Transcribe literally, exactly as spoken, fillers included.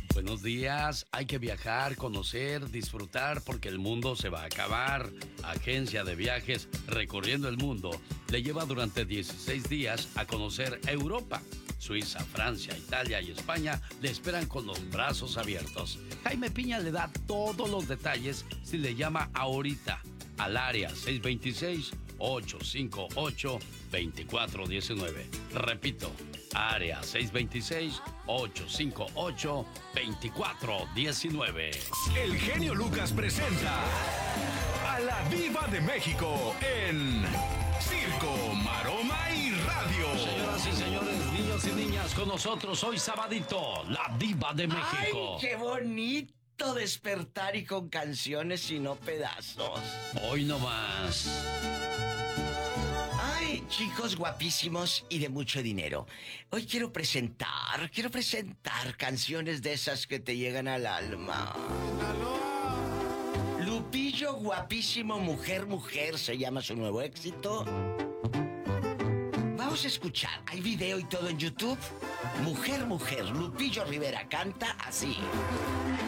Buenos días, hay que viajar, conocer, disfrutar porque el mundo se va a acabar. Agencia de Viajes Recorriendo el Mundo le lleva durante dieciséis días a conocer Europa. Suiza, Francia, Italia y España le esperan con los brazos abiertos. Jaime Piña le da todos los detalles si le llama ahorita al área seis dos seis, ocho cinco ocho, dos cuatro uno nueve. Repito, área seis dos seis, ocho cinco ocho, dos cuatro uno nueve. El genio Lucas presenta a la Diva de México en Circo, Maroma y Radio. Señoras y señores, niños y niñas, con nosotros hoy sabadito, la Diva de México. ¡Ay, qué bonito despertar y con canciones y no pedazos! Hoy no más. Ay, chicos guapísimos y de mucho dinero. Hoy quiero presentar, quiero presentar canciones de esas que te llegan al alma. Lupillo guapísimo, mujer, mujer, se llama su nuevo éxito. Vamos a escuchar, hay video y todo en YouTube. Mujer, mujer, Lupillo Rivera canta así.